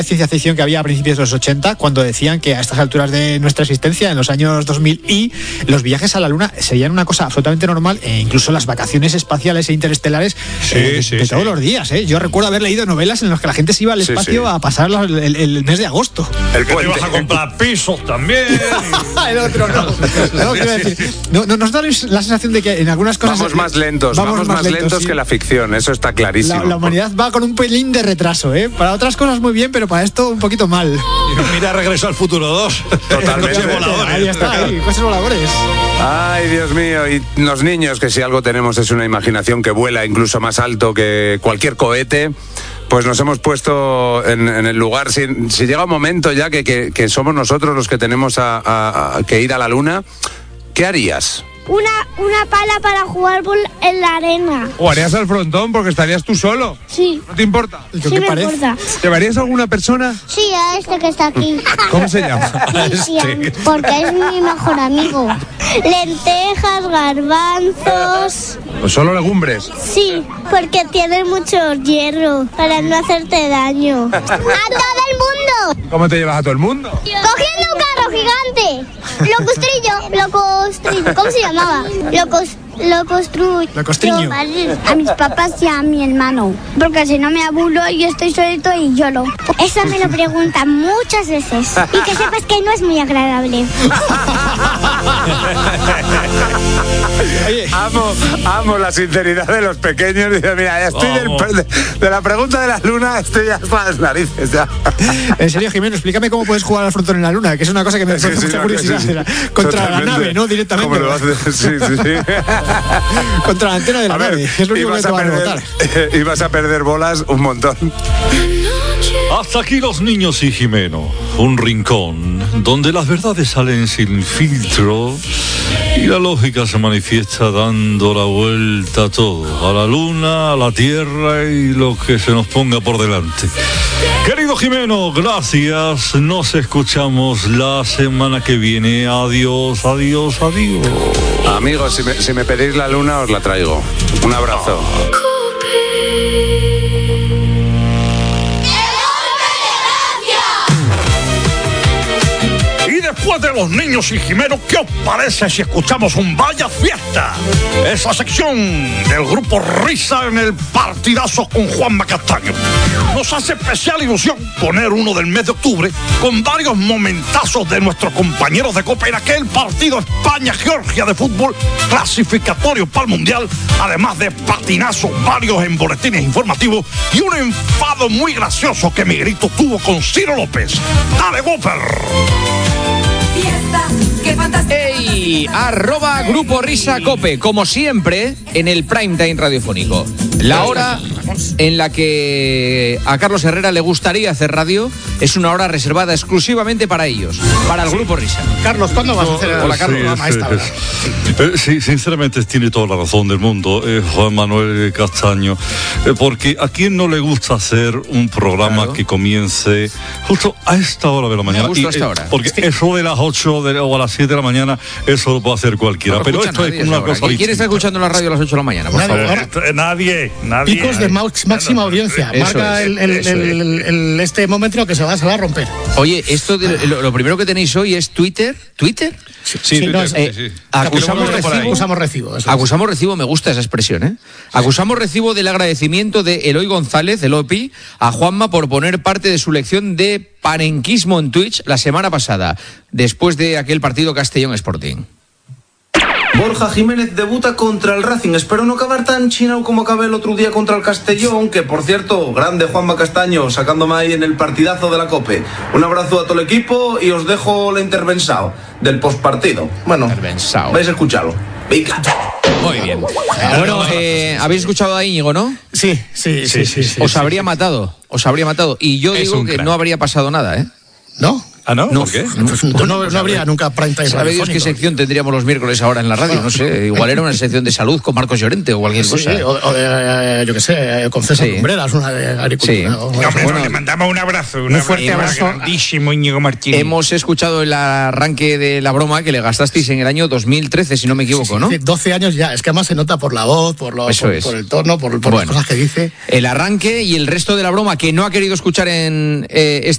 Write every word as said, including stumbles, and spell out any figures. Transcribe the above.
ciencia ficción que había a principios de los ochenta, cuando decían que a estas alturas de nuestra existencia, en los años dos mil, y los viajes a la Luna serían una cosa absolutamente normal, e incluso las vacaciones espaciales e interestelares sí, eh, sí, de sí. todos los días. ¿eh? Yo recuerdo haber leído novelas en las que la gente se iba al Sí, espacio sí. a pasar la, el, el mes de agosto. El Que te puente. vas a comprar pisos también. El otro no. No, quiero decir, no, no, nos da la sensación de que en algunas cosas Vamos más lentos, vamos, vamos más lentos, lentos sí. que la ficción, eso está clarísimo. La, la humanidad va con un pelín de retraso, ¿eh? Para otras cosas muy bien, pero para esto un poquito mal. Mira, Regreso al Futuro dos. Totalmente. Coches voladores. Ahí está, ahí, coches voladores. Ay, Dios mío, y los niños, que si algo tenemos es una imaginación que vuela incluso más alto que cualquier cohete, pues nos hemos puesto en, en el lugar. Si, si llega un momento ya que, que, que somos nosotros los que tenemos a, a, a que ir a la Luna, ¿qué harías? Una, una pala para jugar por, en la arena. O harías al frontón porque estarías tú solo. Sí. ¿No te importa? ¿Y Sí qué me parece? importa. ¿Llevarías a alguna persona? Sí, a este que está aquí. ¿Cómo se llama? Cristian, porque es mi mejor amigo. Lentejas, garbanzos. ¿O solo legumbres? Sí, porque tiene mucho hierro para no hacerte daño. ¡A todo el mundo! ¿Cómo te llevas a todo el mundo? Cogiendo un carro gigante. Lo costrillo, lo costrillo. ¿Cómo se llamaba? Lo cos, lo construyo. Lo costriño. A mis papás y a mi hermano. Porque si no me aburro y estoy solito y lloro. Eso me lo preguntan muchas veces. Y que sepas que no es muy agradable. Oye, Amo, amo la sinceridad de los pequeños. Dice, mira, ya estoy del, de, de la pregunta de la Luna, estoy ya hasta las narices ya. en serio, Jimeno, explícame cómo puedes jugar al frontón en la Luna, que es una cosa que me Sí, hace sí, mucha no, curiosidad. sí, sí. Contra Totalmente. la nave, ¿no? Directamente. ¿Cómo lo haces? Sí, sí, sí. Contra la antena de la A ver, nave, que es lo único que ibas te a va a perder, rebotar. ibas a perder bolas un montón. Hasta aquí Los Niños y Jimeno, un rincón donde las verdades salen sin filtro y la lógica se manifiesta dando la vuelta a todo, a la luna, a la tierra y lo que se nos ponga por delante. Querido Jimeno, gracias, nos escuchamos la semana que viene. Adiós, adiós, adiós. Amigos, si me, si me pedís la Luna, os la traigo. Un abrazo. Después de Los Niños y Jimeno, ¿qué os parece si escuchamos un Vaya Fiesta? Esa sección del grupo Risa en el partidazo con Juanma Castaño. Nos hace especial ilusión poner uno del mes de octubre con varios momentazos de nuestros compañeros de Copa en aquel partido España-Georgia de fútbol clasificatorio para el Mundial, además de patinazos varios en boletines informativos y un enfado muy gracioso que Miguelito tuvo con Ciro López. ¡Dale, Whopper! ¡Ey! Arroba Grupo Risa Cope, como siempre, en el prime time radiofónico. La hora en la que a Carlos Herrera le gustaría hacer radio es una hora reservada exclusivamente para ellos, para el Grupo Risa. Carlos, ¿cuándo vas a hacer Hola, Carlos. Sí, a esta hora? Eh, sí, sinceramente tiene toda la razón del mundo, eh, Juan Manuel Castaño, eh, porque a quién no le gusta hacer un programa Claro. que comience justo a esta hora de la mañana. gusta Y, a esta eh, hora. Porque Es que- eso de las ocho de, o a las siete de la mañana, eso lo puede hacer cualquiera. No lo pero escucha esto nadie es una a esa hora. cosa ¿Quién está distinta. escuchando la radio a las ocho de la mañana, por Nadie. favor? Ahora, Nadie, nadie. picos de max- máxima audiencia. Eso Marca es, el, el- eso el- es. el- el- este momento en el que se va, se va a romper. Oye, esto de- lo, lo primero que tenéis hoy es Twitter. ¿Twitter? Sí, Sí, Twitter, no, es- Eh, sí, sí. acusamos Acusamos recibo. recibo. Acusamos recibo. eso es. Acusamos recibo, me gusta esa expresión, ¿eh? Acusamos recibo del agradecimiento de Eloy González, el O P I, a Juanma por poner parte de su lección de panenquismo en Twitch la semana pasada, después de aquel partido Castellón Sporting. Borja Jiménez debuta contra el Racing. Espero no acabar tan chinao como acabé el otro día contra el Castellón, que por cierto, grande Juanma Castaño, sacándome ahí en el partidazo de la COPE. Un abrazo a todo el equipo y os dejo la intervensao del postpartido. Bueno, Intervensao. vais a escucharlo. Venga. Muy bien. Bueno, eh, habéis escuchado a Íñigo, ¿no? Sí, sí, sí, sí. sí, Os sí, habría sí. matado, os habría matado. Y yo Es digo un que crack. no habría pasado nada, ¿eh? ¿No? ¿Ah, no? No. ¿Por qué? Pues no, no, no habría nunca prime time ¿Sabe Dios qué radiofónico. sección tendríamos los miércoles ahora en la radio? No sé, igual era una sección de salud con Marcos Llorente o cualquier Sí, cosa. o, o de, eh, yo qué sé, con César Sí. Lumbreras, una de agricultura. Sí. o- Hombre, Bueno, no, le mandamos un abrazo. Un muy fuerte abrazo abrazo. grandísimo, Íñigo Martínez. Hemos escuchado el arranque de la broma que le gastasteis en el año dos mil trece, si no me equivoco, ¿no? Hace doce años ya, es que además se nota por la voz, por, lo, Eso por, es. por el tono, por, por Bueno. las cosas que dice. El arranque y el resto de la broma que no ha querido escuchar en eh, este